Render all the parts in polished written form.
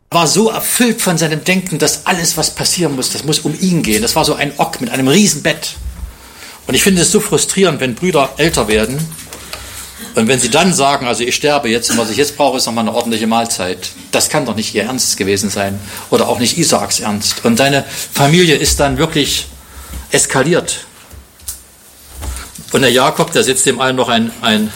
war so erfüllt von seinem Denken, dass alles, was passieren muss, das muss um ihn gehen. Das war so ein Ock mit einem Riesenbett. Und ich finde es so frustrierend, wenn Brüder älter werden und wenn sie dann sagen, also ich sterbe jetzt und was ich jetzt brauche, ist nochmal eine ordentliche Mahlzeit. Das kann doch nicht ihr Ernst gewesen sein oder auch nicht Isaaks Ernst. Und seine Familie ist dann wirklich eskaliert. Und der Jakob, der setzt dem allen noch ein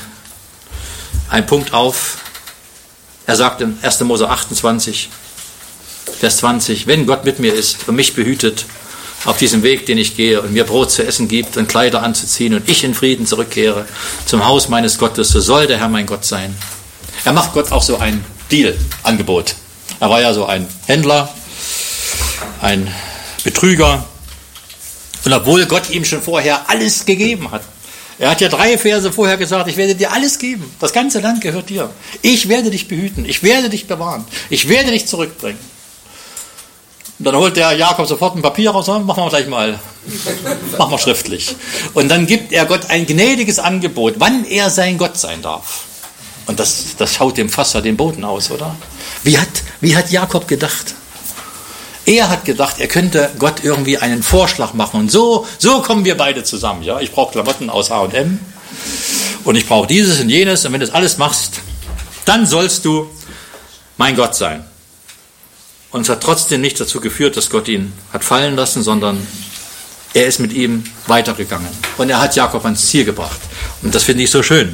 Punkt auf. Er sagt in 1. Mose 28, Vers 20, wenn Gott mit mir ist und mich behütet auf diesem Weg, den ich gehe und mir Brot zu essen gibt und Kleider anzuziehen und ich in Frieden zurückkehre zum Haus meines Gottes, so soll der Herr mein Gott sein. Er macht Gott auch so ein Deal-Angebot. Er war ja so ein Händler, ein Betrüger. Und obwohl Gott ihm schon vorher alles gegeben hat, er hat ja 3 Verse vorher gesagt, ich werde dir alles geben. Das ganze Land gehört dir. Ich werde dich behüten. Ich werde dich bewahren. Ich werde dich zurückbringen. Und dann holt der Jakob sofort ein Papier raus. Machen wir gleich mal. Machen wir schriftlich. Und dann gibt er Gott ein gnädiges Angebot, wann er sein Gott sein darf. Und das schaut dem Fasser den Boden aus, oder? Wie hat Jakob gedacht? Er hat gedacht, er könnte Gott irgendwie einen Vorschlag machen. Und so kommen wir beide zusammen. Ja? Ich brauche Klamotten aus H&M und ich brauche dieses und jenes. Und wenn du das alles machst, dann sollst du mein Gott sein. Und es hat trotzdem nicht dazu geführt, dass Gott ihn hat fallen lassen, sondern er ist mit ihm weitergegangen. Und er hat Jakob ans Ziel gebracht. Und das finde ich so schön.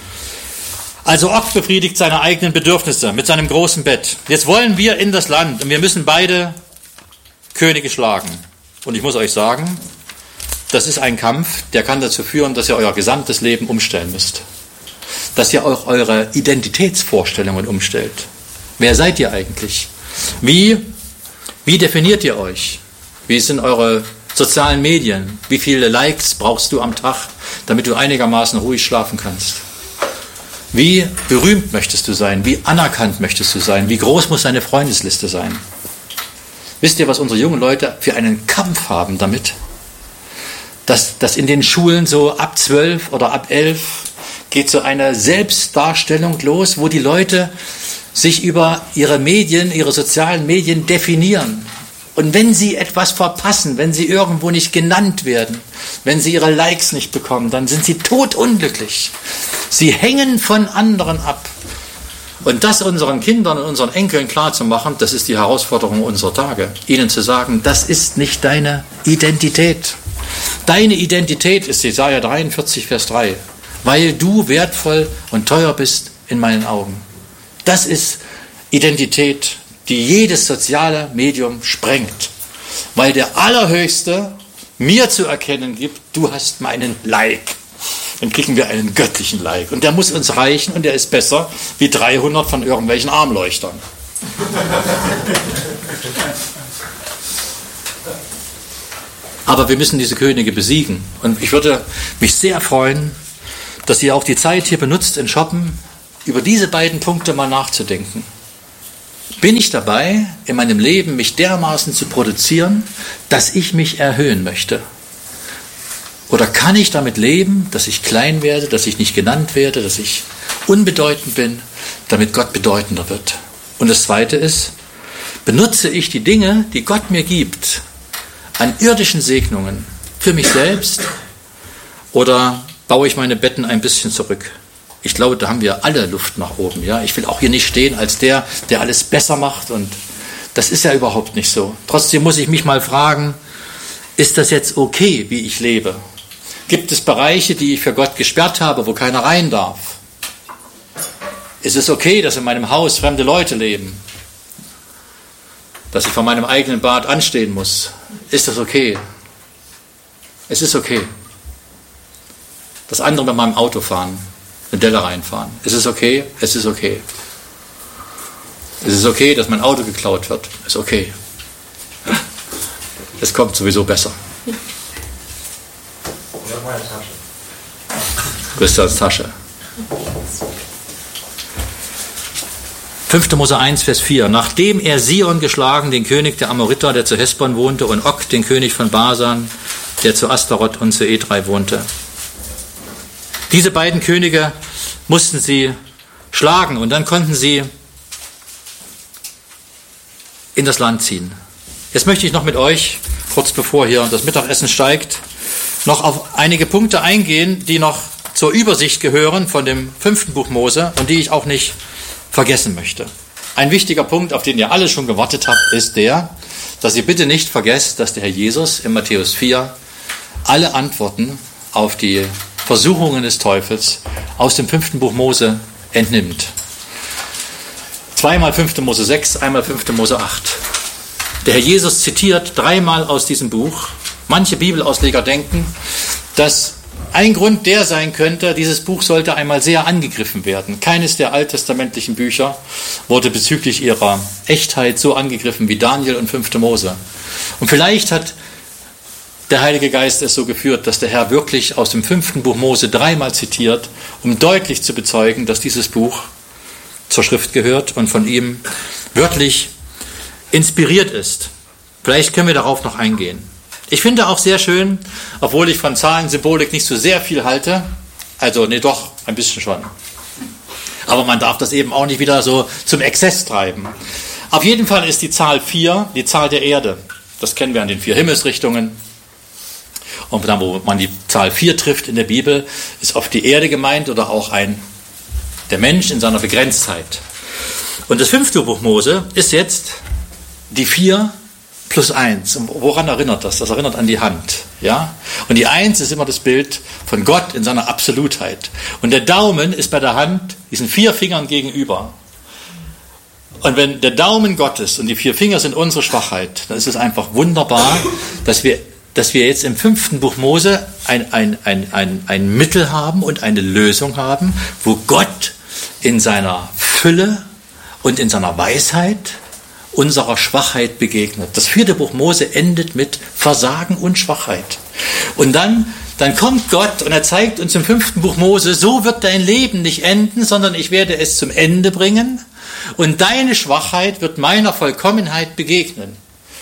Also Ock befriedigt seine eigenen Bedürfnisse mit seinem großen Bett. Jetzt wollen wir in das Land und wir müssen beide Könige schlagen. Und ich muss euch sagen, das ist ein Kampf, der kann dazu führen, dass ihr euer gesamtes Leben umstellen müsst. Dass ihr auch eure Identitätsvorstellungen umstellt. Wer seid ihr eigentlich? Wie definiert ihr euch? Wie sind eure sozialen Medien? Wie viele Likes brauchst du am Tag, damit du einigermaßen ruhig schlafen kannst? Wie berühmt möchtest du sein? Wie anerkannt möchtest du sein? Wie groß muss deine Freundesliste sein? Wisst ihr, was unsere jungen Leute für einen Kampf haben damit? Dass in den Schulen so ab 12 oder ab 11 geht so eine Selbstdarstellung los, wo die Leute sich über ihre Medien, ihre sozialen Medien definieren. Und wenn sie etwas verpassen, wenn sie irgendwo nicht genannt werden, wenn sie ihre Likes nicht bekommen, dann sind sie todunglücklich. Sie hängen von anderen ab. Und das unseren Kindern und unseren Enkeln klarzumachen, das ist die Herausforderung unserer Tage. Ihnen zu sagen, das ist nicht deine Identität. Deine Identität ist Jesaja 43, Vers 3. Weil du wertvoll und teuer bist in meinen Augen. Das ist Identität, die jedes soziale Medium sprengt. Weil der Allerhöchste mir zu erkennen gibt, du hast meinen Like. Dann kriegen wir einen göttlichen Like. Und der muss uns reichen und der ist besser wie 300 von irgendwelchen Armleuchtern. Aber wir müssen diese Könige besiegen. Und ich würde mich sehr freuen, dass ihr auch die Zeit hier benutzt in Shoppen, über diese beiden Punkte mal nachzudenken. Bin ich dabei, in meinem Leben mich dermaßen zu produzieren, dass ich mich erhöhen möchte? Oder kann ich damit leben, dass ich klein werde, dass ich nicht genannt werde, dass ich unbedeutend bin, damit Gott bedeutender wird? Und das Zweite ist, benutze ich die Dinge, die Gott mir gibt, an irdischen Segnungen für mich selbst oder baue ich meine Betten ein bisschen zurück? Ich glaube, da haben wir alle Luft nach oben. Ja? Ich will auch hier nicht stehen als der alles besser macht. Und das ist ja überhaupt nicht so. Trotzdem muss ich mich mal fragen, ist das jetzt okay, wie ich lebe? Gibt es Bereiche, die ich für Gott gesperrt habe, wo keiner rein darf? Ist es okay, dass in meinem Haus fremde Leute leben? Dass ich vor meinem eigenen Bad anstehen muss? Ist das okay? Es ist okay. Dass andere mit meinem Auto fahren, eine Delle reinfahren. Ist es okay? Es ist okay. Es ist okay, dass mein Auto geklaut wird. Ist okay. Es kommt sowieso besser. Christians Tasche. 5. Mose 1, Vers 4. Nachdem er Sihon geschlagen, den König der Amoriter, der zu Hesbon wohnte, und Og, den König von Basan, der zu Astaroth und zu Edrei wohnte. Diese beiden Könige mussten sie schlagen und dann konnten sie in das Land ziehen. Jetzt möchte ich noch mit euch, kurz bevor hier das Mittagessen steigt, noch auf einige Punkte eingehen, die noch zur Übersicht gehören von dem 5. Buch Mose und die ich auch nicht vergessen möchte. Ein wichtiger Punkt, auf den ihr alle schon gewartet habt, ist der, dass ihr bitte nicht vergesst, dass der Herr Jesus in Matthäus 4 alle Antworten auf die Versuchungen des Teufels aus dem 5. Buch Mose entnimmt. Zweimal 5. Mose 6, einmal 5. Mose 8. Der Herr Jesus zitiert 3-mal aus diesem Buch. Manche Bibelausleger denken, dass ein Grund der sein könnte, dieses Buch sollte einmal sehr angegriffen werden. Keines der alttestamentlichen Bücher wurde bezüglich ihrer Echtheit so angegriffen wie Daniel und 5. Mose. Und vielleicht hat der Heilige Geist es so geführt, dass der Herr wirklich aus dem 5. Buch Mose 3-mal zitiert, um deutlich zu bezeugen, dass dieses Buch zur Schrift gehört und von ihm wörtlich inspiriert ist. Vielleicht können wir darauf noch eingehen. Ich finde auch sehr schön, obwohl ich von Zahlensymbolik nicht so sehr viel halte, also nee, doch, ein bisschen schon. Aber man darf das eben auch nicht wieder so zum Exzess treiben. Auf jeden Fall ist die Zahl 4 die Zahl der Erde. Das kennen wir an den 4 Himmelsrichtungen. Und dann, wo man die Zahl 4 trifft in der Bibel, ist oft die Erde gemeint oder auch der Mensch in seiner Begrenztheit. Und das 5. Buch Mose ist jetzt die 4 plus 1. Und woran erinnert das? Das erinnert an die Hand. Ja? Und die 1 ist immer das Bild von Gott in seiner Absolutheit. Und der Daumen ist bei der Hand diesen 4 Fingern gegenüber. Und wenn der Daumen Gottes und die 4 Finger sind unsere Schwachheit, dann ist es einfach wunderbar, dass wir jetzt im 5. Buch Mose ein Mittel haben und eine Lösung haben, wo Gott in seiner Fülle und in seiner Weisheit unserer Schwachheit begegnet. Das 4. Buch Mose endet mit Versagen und Schwachheit. Und dann kommt Gott und er zeigt uns im 5. Buch Mose, so wird dein Leben nicht enden, sondern ich werde es zum Ende bringen und deine Schwachheit wird meiner Vollkommenheit begegnen.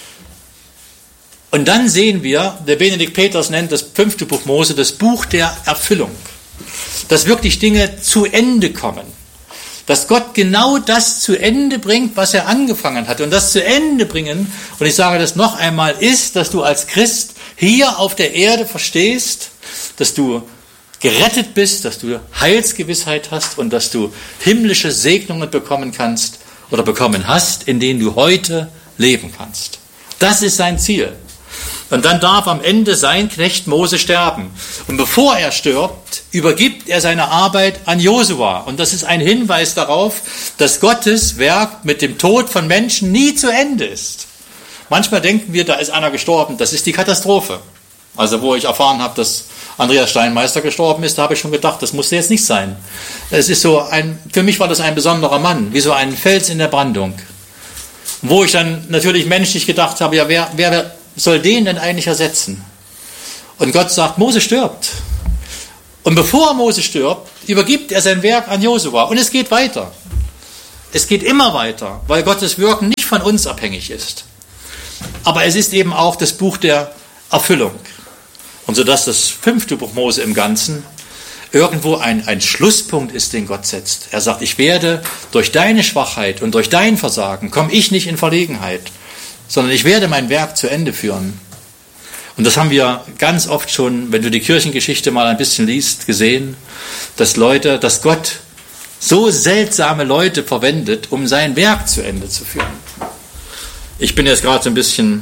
Und dann sehen wir, der Benedikt Peters nennt das 5. Buch Mose das Buch der Erfüllung, dass wirklich Dinge zu Ende kommen. Dass Gott genau das zu Ende bringt, was er angefangen hat. Und das zu Ende bringen, und ich sage das noch einmal, ist, dass du als Christ hier auf der Erde verstehst, dass du gerettet bist, dass du Heilsgewissheit hast und dass du himmlische Segnungen bekommen kannst oder bekommen hast, in denen du heute leben kannst. Das ist sein Ziel. Und dann darf am Ende sein Knecht Mose sterben. Und bevor er stirbt, übergibt er seine Arbeit an Josua. Und das ist ein Hinweis darauf, dass Gottes Werk mit dem Tod von Menschen nie zu Ende ist. Manchmal denken wir, da ist einer gestorben, das ist die Katastrophe. Also wo ich erfahren habe, dass Andreas Steinmeister gestorben ist, da habe ich schon gedacht, das musste jetzt nicht sein. Es ist so für mich war das ein besonderer Mann, wie so ein Fels in der Brandung. Wo ich dann natürlich menschlich gedacht habe, ja, wer soll den denn eigentlich ersetzen? Und Gott sagt, Mose stirbt. Und bevor Mose stirbt, übergibt er sein Werk an Josua. Und es geht weiter. Es geht immer weiter, weil Gottes Wirken nicht von uns abhängig ist. Aber es ist eben auch das Buch der Erfüllung. Und so dass das 5. Buch Mose im Ganzen irgendwo ein Schlusspunkt ist, den Gott setzt. Er sagt, ich werde durch deine Schwachheit und durch dein Versagen, komme ich nicht in Verlegenheit, sondern ich werde mein Werk zu Ende führen. Und das haben wir ganz oft schon, wenn du die Kirchengeschichte mal ein bisschen liest, gesehen, dass Gott so seltsame Leute verwendet, um sein Werk zu Ende zu führen. Ich bin jetzt gerade so ein bisschen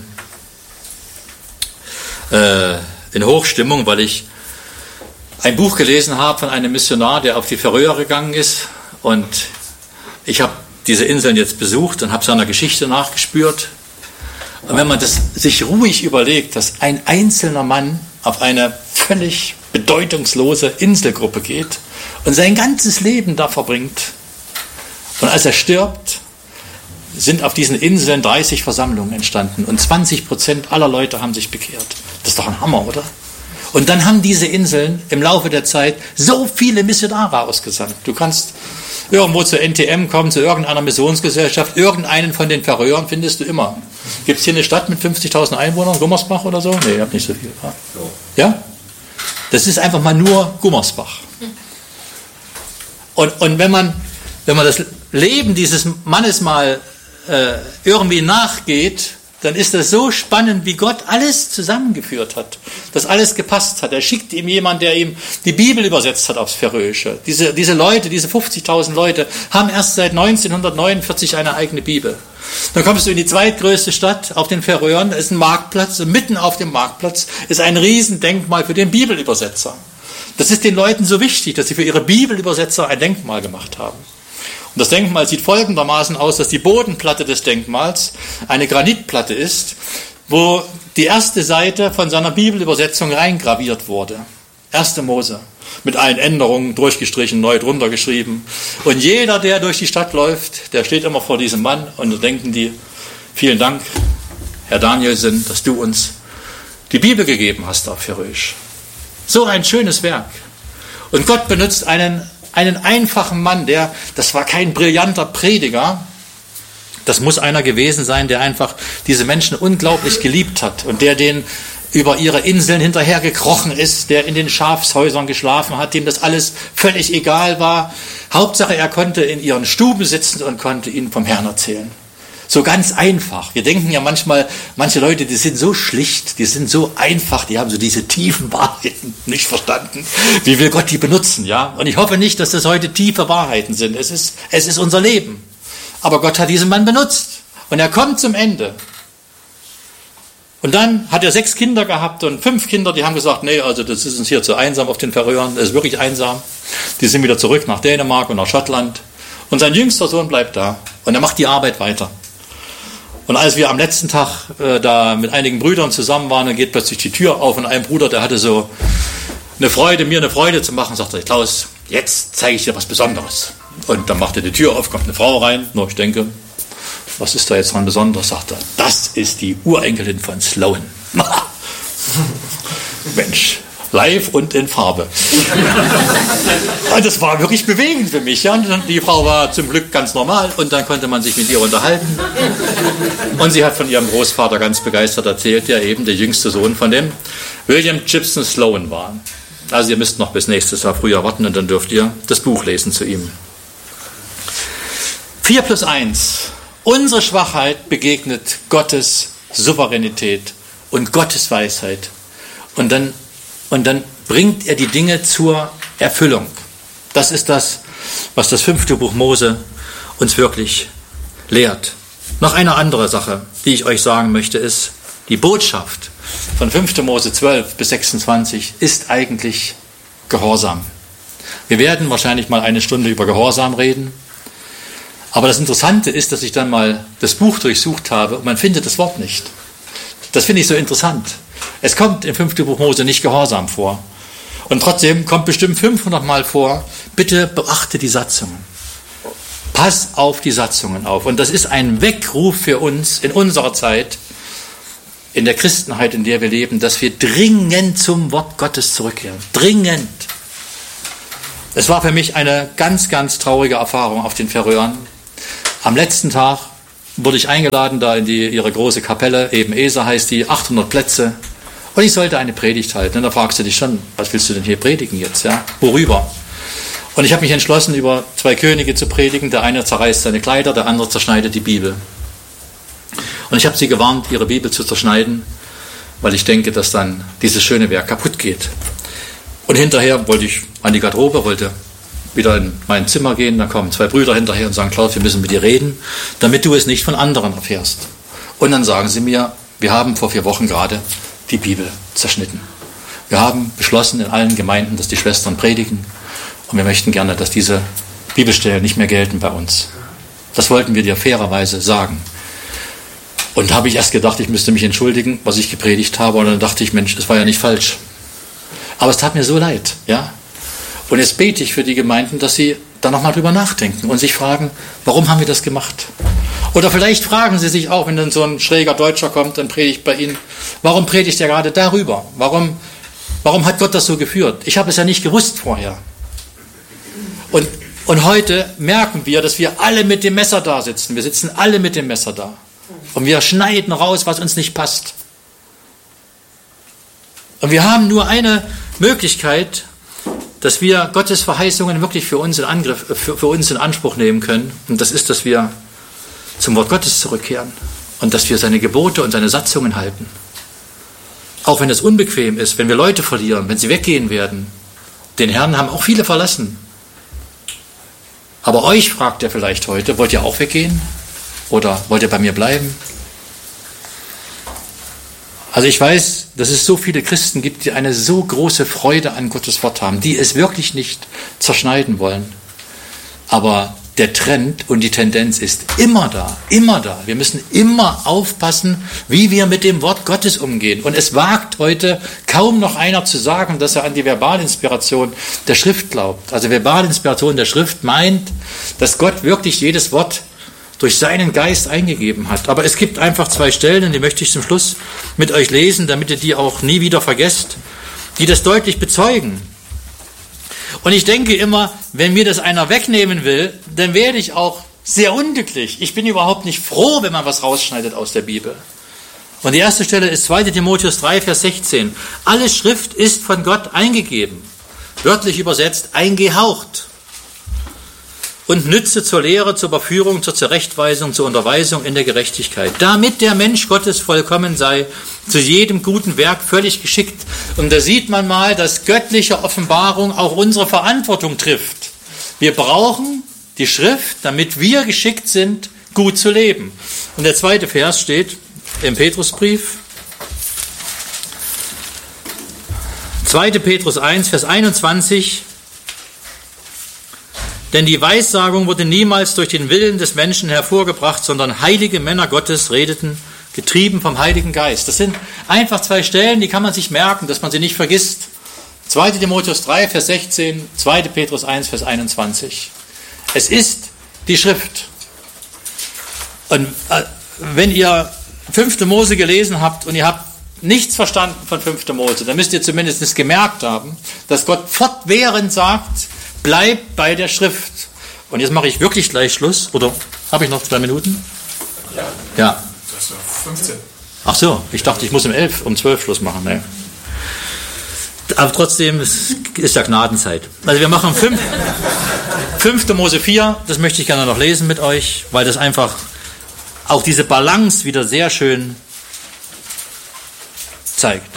in Hochstimmung, weil ich ein Buch gelesen habe von einem Missionar, der auf die Färöer gegangen ist. Und ich habe diese Inseln jetzt besucht und habe seiner Geschichte nachgespürt. Und wenn man das sich ruhig überlegt, dass ein einzelner Mann auf eine völlig bedeutungslose Inselgruppe geht und sein ganzes Leben da verbringt. Und als er stirbt, sind auf diesen Inseln 30 Versammlungen entstanden und 20% aller Leute haben sich bekehrt. Das ist doch ein Hammer, oder? Und dann haben diese Inseln im Laufe der Zeit so viele Missionare ausgesandt. Du kannst irgendwo zur NTM kommen, zu irgendeiner Missionsgesellschaft, irgendeinen von den Färöern findest du immer. Gibt es hier eine Stadt mit 50.000 Einwohnern, Gummersbach oder so? Nee, ihr habt nicht so viel. Ja? Das ist einfach mal nur Gummersbach. Und wenn man das Leben dieses Mannes mal irgendwie nachgeht, dann ist das so spannend, wie Gott alles zusammengeführt hat, dass alles gepasst hat. Er schickt ihm jemanden, der ihm die Bibel übersetzt hat aufs Färöische. Diese Leute, diese 50.000 Leute, haben erst seit 1949 eine eigene Bibel. Dann kommst du in die zweitgrößte Stadt auf den Färöern, da ist ein Marktplatz, und mitten auf dem Marktplatz ist ein Riesendenkmal für den Bibelübersetzer. Das ist den Leuten so wichtig, dass sie für ihre Bibelübersetzer ein Denkmal gemacht haben. Und das Denkmal sieht folgendermaßen aus, dass die Bodenplatte des Denkmals eine Granitplatte ist, wo die erste Seite von seiner Bibelübersetzung reingraviert wurde. 1. Mose. Mit allen Änderungen durchgestrichen, neu drunter geschrieben. Und jeder, der durch die Stadt läuft, der steht immer vor diesem Mann und da denken die, vielen Dank, Herr Danielsen, dass du uns die Bibel gegeben hast auf Färöisch. So ein schönes Werk. Und Gott benutzt einen einfachen Mann, das war kein brillanter Prediger, das muss einer gewesen sein, der einfach diese Menschen unglaublich geliebt hat und der denen über ihre Inseln hinterhergekrochen ist, der in den Schafshäusern geschlafen hat, dem das alles völlig egal war. Hauptsache, er konnte in ihren Stuben sitzen und konnte ihnen vom Herrn erzählen. So ganz einfach. Wir denken ja manchmal, manche Leute, die sind so schlicht, die sind so einfach, die haben so diese tiefen Wahrheiten nicht verstanden. Wie will Gott die benutzen, ja? Und ich hoffe nicht, dass das heute tiefe Wahrheiten sind. Es ist unser Leben. Aber Gott hat diesen Mann benutzt. Und er kommt zum Ende. Und dann hat er 6 Kinder gehabt und 5 Kinder, die haben gesagt, nee, also das ist uns hier zu einsam auf den Färöern, das ist wirklich einsam. Die sind wieder zurück nach Dänemark und nach Schottland. Und sein jüngster Sohn bleibt da. Und er macht die Arbeit weiter. Und als wir am letzten Tag da mit einigen Brüdern zusammen waren, dann geht plötzlich die Tür auf und ein Bruder, der hatte so eine Freude, mir eine Freude zu machen, sagte, Klaus, jetzt zeige ich dir was Besonderes. Und dann macht er die Tür auf, kommt eine Frau rein. Ich denke, was ist da jetzt dran Besonderes? Sagt er, das ist die Urenkelin von Sloan. Mensch, live und in Farbe. Und das war wirklich bewegend für mich. Ja? Die Frau war zum Glück ganz normal und dann konnte man sich mit ihr unterhalten. Und sie hat von ihrem Großvater ganz begeistert erzählt, der eben der jüngste Sohn von dem William Gibson Sloan war. Also ihr müsst noch bis nächstes Jahr früher warten und dann dürft ihr das Buch lesen zu ihm. 4+1. Unsere Schwachheit begegnet Gottes Souveränität und Gottes Weisheit. Und dann bringt er die Dinge zur Erfüllung. Das ist das, was das 5. Buch Mose uns wirklich lehrt. Noch eine andere Sache, die ich euch sagen möchte, ist, die Botschaft von 5. Mose 12 bis 26 ist eigentlich Gehorsam. Wir werden wahrscheinlich mal eine Stunde über Gehorsam reden. Aber das Interessante ist, dass ich dann mal das Buch durchsucht habe und man findet das Wort nicht. Das finde ich so interessant. Es kommt im 5. Buch Mose nicht Gehorsam vor. Und trotzdem kommt bestimmt 500 Mal vor, bitte beachte die Satzungen. Pass auf die Satzungen auf. Und das ist ein Weckruf für uns in unserer Zeit, in der Christenheit, in der wir leben, dass wir dringend zum Wort Gottes zurückkehren. Dringend. Es war für mich eine ganz, ganz traurige Erfahrung auf den Färöern. Am letzten Tag wurde ich eingeladen, da in ihre große Kapelle, eben Esa heißt die, 800 Plätze. Und ich sollte eine Predigt halten. Und da fragst du dich schon, was willst du denn hier predigen jetzt? Ja? Worüber? Und ich habe mich entschlossen, über 2 Könige zu predigen. Der eine zerreißt seine Kleider, der andere zerschneidet die Bibel. Und ich habe sie gewarnt, ihre Bibel zu zerschneiden, weil ich denke, dass dann dieses schöne Werk kaputt geht. Und hinterher wollte ich an die Garderobe, wollte wieder in mein Zimmer gehen. Dann kommen 2 Brüder hinterher und sagen, Klaus, wir müssen mit dir reden, damit du es nicht von anderen erfährst. Und dann sagen sie mir, wir haben vor 4 Wochen gerade die Bibel zerschnitten. Wir haben beschlossen in allen Gemeinden, dass die Schwestern predigen und wir möchten gerne, dass diese Bibelstellen nicht mehr gelten bei uns. Das wollten wir dir fairerweise sagen. Und da habe ich erst gedacht, ich müsste mich entschuldigen, was ich gepredigt habe. Und dann dachte ich, Mensch, es war ja nicht falsch. Aber es tat mir so leid, ja. Und jetzt bete ich für die Gemeinden, dass sie da nochmal drüber nachdenken und sich fragen, warum haben wir das gemacht? Oder vielleicht fragen sie sich auch, wenn dann so ein schräger Deutscher kommt und predigt bei ihnen, warum predigt er gerade darüber? Warum hat Gott das so geführt? Ich habe es ja nicht gewusst vorher. Und heute merken wir, dass wir alle mit dem Messer da sitzen. Wir sitzen alle mit dem Messer da. Und wir schneiden raus, was uns nicht passt. Und wir haben nur eine Möglichkeit, dass wir Gottes Verheißungen wirklich für uns in Anspruch nehmen können. Und das ist, dass wir zum Wort Gottes zurückkehren und dass wir seine Gebote und seine Satzungen halten. Auch wenn es unbequem ist, wenn wir Leute verlieren, wenn sie weggehen werden. Den Herrn haben auch viele verlassen. Aber euch fragt er vielleicht heute, wollt ihr auch weggehen? Oder wollt ihr bei mir bleiben? Also ich weiß, dass es so viele Christen gibt, die eine so große Freude an Gottes Wort haben, die es wirklich nicht zerschneiden wollen. Aber der Trend und die Tendenz ist immer da, immer da. Wir müssen immer aufpassen, wie wir mit dem Wort Gottes umgehen. Und es wagt heute kaum noch einer zu sagen, dass er an die Verbalinspiration der Schrift glaubt. Also Verbalinspiration der Schrift meint, dass Gott wirklich jedes Wort durch seinen Geist eingegeben hat. Aber es gibt einfach 2 Stellen, und die möchte ich zum Schluss mit euch lesen, damit ihr die auch nie wieder vergesst, die das deutlich bezeugen. Und ich denke immer, wenn mir das einer wegnehmen will, dann werde ich auch sehr unglücklich. Ich bin überhaupt nicht froh, wenn man was rausschneidet aus der Bibel. Und die erste Stelle ist 2. Timotheus 3, Vers 16. Alle Schrift ist von Gott eingegeben, wörtlich übersetzt eingehaucht, und nütze zur Lehre, zur Überführung, zur Zurechtweisung, zur Unterweisung in der Gerechtigkeit, damit der Mensch Gottes vollkommen sei, zu jedem guten Werk völlig geschickt. Und da sieht man mal, dass göttliche Offenbarung auch unsere Verantwortung trifft. Wir brauchen die Schrift, damit wir geschickt sind, gut zu leben. Und der 2. Vers steht im Petrusbrief, 2. Petrus 1, Vers 21, denn die Weissagung wurde niemals durch den Willen des Menschen hervorgebracht, sondern heilige Männer Gottes redeten, getrieben vom Heiligen Geist. Das sind einfach 2 Stellen, die kann man sich merken, dass man sie nicht vergisst. 2. Timotheus 3, Vers 16, 2. Petrus 1, Vers 21. Es ist die Schrift. Und wenn ihr 5. Mose gelesen habt und ihr habt nichts verstanden von 5. Mose, dann müsst ihr zumindest gemerkt haben, dass Gott fortwährend sagt, bleibt bei der Schrift. Und jetzt mache ich wirklich gleich Schluss. Oder habe ich noch 2 Minuten? Ja. Das ist 15. Ach so, ich dachte, ich muss um 12 Schluss machen. Nee. Aber trotzdem ist ja Gnadenzeit. Also wir machen 5. Mose 4, das möchte ich gerne noch lesen mit euch, weil das einfach auch diese Balance wieder sehr schön zeigt.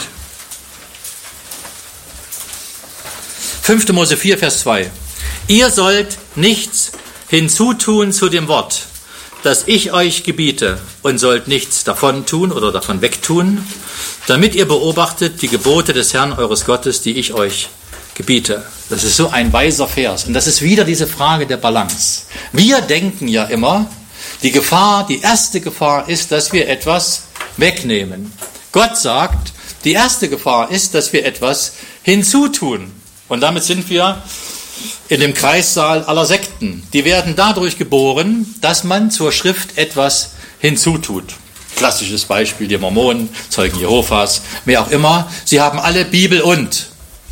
5. Mose 4, Vers 2. Ihr sollt nichts hinzutun zu dem Wort, das ich euch gebiete, und sollt nichts davon tun oder davon wegtun, damit ihr beobachtet die Gebote des Herrn eures Gottes, die ich euch gebiete. Das ist so ein weiser Vers. Und das ist wieder diese Frage der Balance. Wir denken ja immer, die erste Gefahr ist, dass wir etwas wegnehmen. Gott sagt, die erste Gefahr ist, dass wir etwas hinzutun. Und damit sind wir in dem Kreissaal aller Sekten. Die werden dadurch geboren, dass man zur Schrift etwas hinzutut. Klassisches Beispiel, die Mormonen, Zeugen Jehovas, wer auch immer. Sie haben alle Bibel und.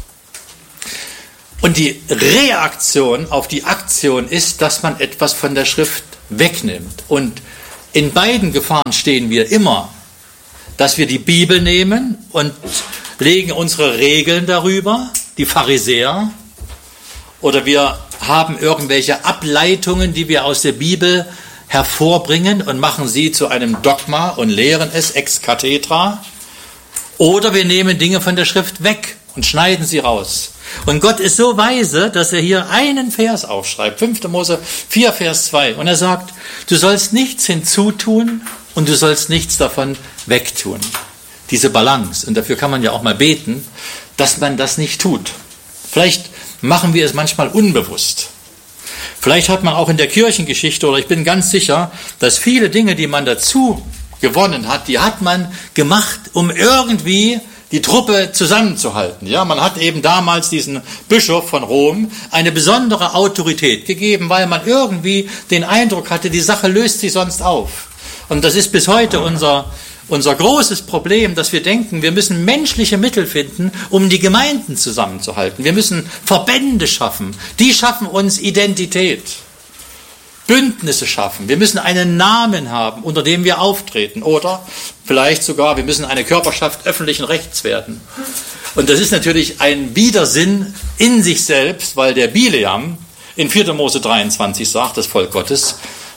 Und die Reaktion auf die Aktion ist, dass man etwas von der Schrift wegnimmt. Und in beiden Gefahren stehen wir immer, dass wir die Bibel nehmen und legen unsere Regeln darüber, die Pharisäer, oder wir haben irgendwelche Ableitungen, die wir aus der Bibel hervorbringen und machen sie zu einem Dogma und lehren es ex cathedra, oder wir nehmen Dinge von der Schrift weg und schneiden sie raus. Und Gott ist so weise, dass er hier einen Vers aufschreibt, 5. Mose 4, Vers 2, und er sagt, du sollst nichts hinzutun und du sollst nichts davon wegtun. Diese Balance, und dafür kann man ja auch mal beten, dass man das nicht tut. Vielleicht machen wir es manchmal unbewusst. Vielleicht hat man auch in der Kirchengeschichte, oder ich bin ganz sicher, dass viele Dinge, die man dazu gewonnen hat, die hat man gemacht, um irgendwie die Truppe zusammenzuhalten. Ja, man hat eben damals diesen Bischof von Rom eine besondere Autorität gegeben, weil man irgendwie den Eindruck hatte, die Sache löst sich sonst auf. Und das ist bis heute unser großes Problem, dass wir denken, wir müssen menschliche Mittel finden, um die Gemeinden zusammenzuhalten. Wir müssen Verbände schaffen. Die schaffen uns Identität. Bündnisse schaffen. Wir müssen einen Namen haben, unter dem wir auftreten. Oder vielleicht sogar, wir müssen eine Körperschaft öffentlichen Rechts werden. Und das ist natürlich ein Widersinn in sich selbst, weil der Bileam in 4. Mose 23 sagt, das Volk Gottes,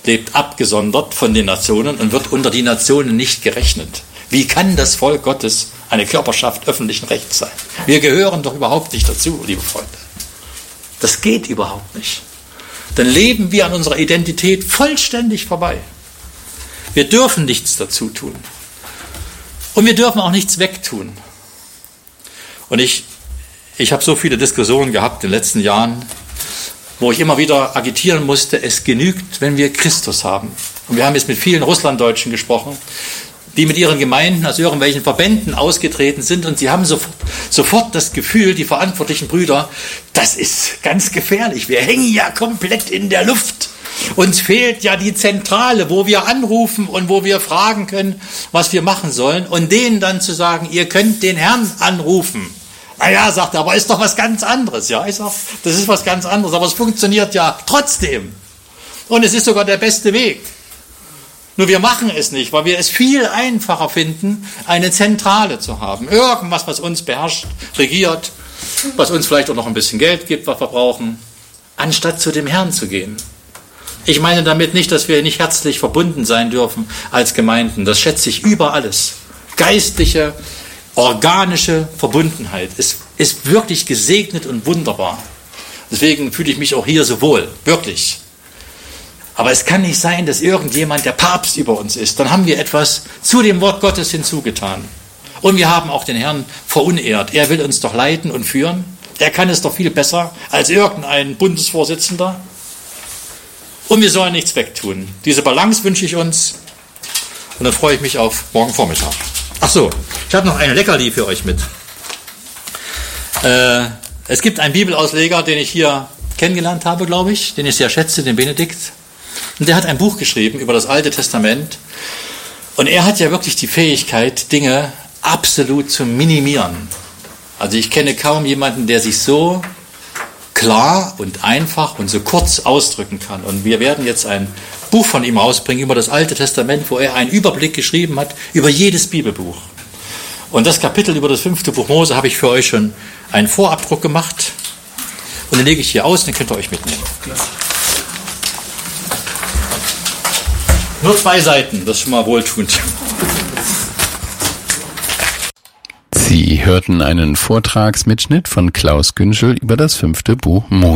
lebt abgesondert von den Nationen und wird unter die Nationen nicht gerechnet. Wie kann das Volk Gottes eine Körperschaft öffentlichen Rechts sein? Wir gehören doch überhaupt nicht dazu, liebe Freunde. Das geht überhaupt nicht. Dann leben wir an unserer Identität vollständig vorbei. Wir dürfen nichts dazu tun. Und wir dürfen auch nichts wegtun. Und ich habe so viele Diskussionen gehabt in den letzten Jahren, wo ich immer wieder agitieren musste, es genügt, wenn wir Christus haben. Und wir haben jetzt mit vielen Russlanddeutschen gesprochen, die mit ihren Gemeinden aus irgendwelchen Verbänden ausgetreten sind, und sie haben sofort das Gefühl, die verantwortlichen Brüder, das ist ganz gefährlich, wir hängen ja komplett in der Luft. Uns fehlt ja die Zentrale, wo wir anrufen und wo wir fragen können, was wir machen sollen, und denen dann zu sagen, ihr könnt den Herrn anrufen. Naja, sagt er, aber ist doch was ganz anderes. Ja, ich sage, das ist was ganz anderes, aber es funktioniert ja trotzdem. Und es ist sogar der beste Weg. Nur wir machen es nicht, weil wir es viel einfacher finden, eine Zentrale zu haben. Irgendwas, was uns beherrscht, regiert, was uns vielleicht auch noch ein bisschen Geld gibt, was wir brauchen, anstatt zu dem Herrn zu gehen. Ich meine damit nicht, dass wir nicht herzlich verbunden sein dürfen als Gemeinden. Das schätze ich über alles. Geistliche, organische Verbundenheit ist wirklich gesegnet und wunderbar. Deswegen fühle ich mich auch hier so wohl, wirklich. Aber es kann nicht sein, dass irgendjemand der Papst über uns ist. Dann haben wir etwas zu dem Wort Gottes hinzugetan. Und wir haben auch den Herrn verunehrt. Er will uns doch leiten und führen. Er kann es doch viel besser als irgendein Bundesvorsitzender. Und wir sollen nichts wegtun. Diese Balance wünsche ich uns. Und dann freue ich mich auf morgen Vormittag. Ach so, ich habe noch ein Leckerli für euch mit. Es gibt einen Bibelausleger, den ich hier kennengelernt habe, glaube ich, den ich sehr schätze, den Benedikt. Und der hat ein Buch geschrieben über das Alte Testament. Und er hat ja wirklich die Fähigkeit, Dinge absolut zu minimieren. Also ich kenne kaum jemanden, der sich so klar und einfach und so kurz ausdrücken kann. Und wir werden jetzt ein Buch von ihm rausbringen über das Alte Testament, wo er einen Überblick geschrieben hat über jedes Bibelbuch. Und das Kapitel über das 5. Buch Mose habe ich für euch schon einen Vorabdruck gemacht. Und den lege ich hier aus, den könnt ihr euch mitnehmen. Nur 2 Seiten, das ist schon mal wohltuend. Sie hörten einen Vortragsmitschnitt von Klaus Günschel über das 5. Buch Mose.